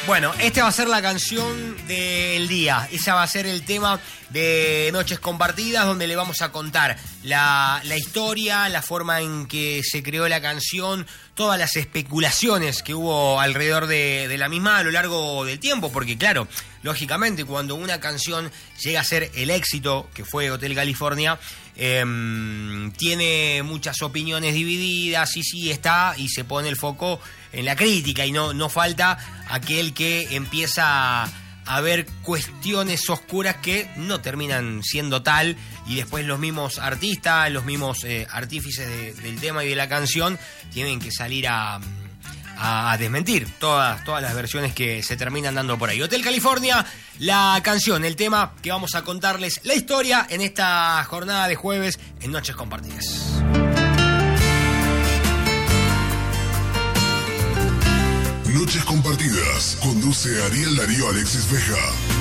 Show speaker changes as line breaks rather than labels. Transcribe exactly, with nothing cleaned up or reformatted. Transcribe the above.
Bueno, esta va a ser la canción del día. Esa va a ser el tema de Noches Compartidas, donde le vamos a contar la, la historia, la forma en que se creó la canción, todas las especulaciones que hubo alrededor de, de la misma a lo largo del tiempo, porque claro, lógicamente cuando una canción llega a ser el éxito que fue Hotel California, eh, tiene muchas opiniones divididas y sí está y se pone el foco en la crítica y no, no falta aquel que empieza a ver cuestiones oscuras que no terminan siendo tal y después los mismos artistas, los mismos eh, artífices de, del tema y de la canción tienen que salir a, a, a desmentir todas, todas las versiones que se terminan dando por ahí. Hotel California, la canción, el tema que vamos a contarles la historia en esta jornada de jueves en Noches Compartidas.
Noches Compartidas, conduce Ariel Darío Alexis Beja.